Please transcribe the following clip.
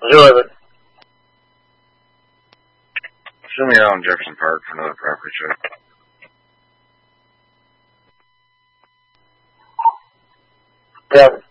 Show me out in Jefferson Park for another property check. Yeah.